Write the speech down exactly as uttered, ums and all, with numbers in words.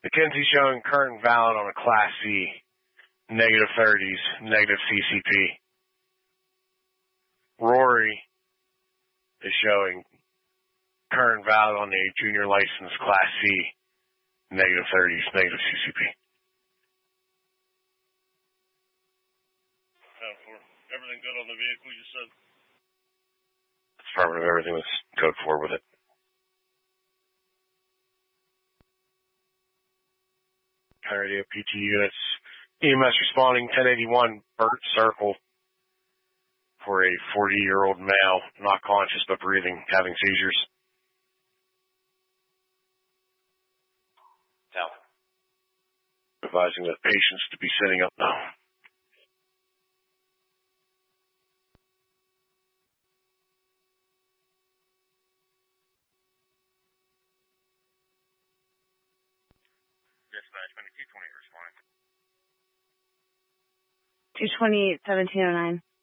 McKenzie showing current valid on a Class C, negative thirties, negative C C P. Rory is showing current valid on a junior license Class C, negative thirties, negative C C P. Everything good on the vehicle, you said? It's affirmative. Everything was code four with it. Radio P T units. E M S responding ten eighty-one Burt Circle for a forty-year-old male, not conscious but breathing, having seizures. Tell. Advising the patients to be sitting up now. Dispatch, two twenty-eight responding. two twenty-eight, seventeen oh nine.